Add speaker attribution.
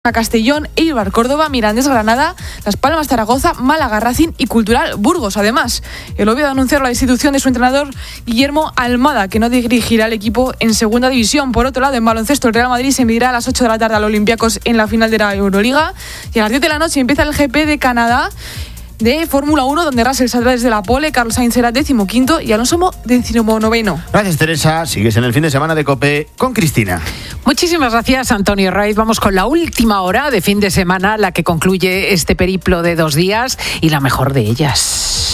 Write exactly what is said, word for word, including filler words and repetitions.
Speaker 1: a Castellón, Eibar, Córdoba, Mirandés, Granada, Las Palmas, Zaragoza, Málaga, Racing y Cultural Burgos. Además, el Oviedo ha anunciado la destitución de su entrenador Guillermo Almada, que no dirigirá el equipo en segunda división. Por otro lado, en baloncesto, el Real Madrid se medirá a las ocho de la tarde al Olympiacos en la final de la Euroliga, y a las diez de la noche empieza el G P de Canadá de Fórmula uno, donde Russell saldrá desde la pole, Carlos Sainz será decimoquinto y Alonso decimonoveno.
Speaker 2: Gracias, Teresa. Sigues en el fin de semana de COPE con Cristina.
Speaker 3: Muchísimas gracias, Antonio Raiz. Vamos con la última hora de fin de semana, la que concluye este periplo de dos días y la mejor de ellas.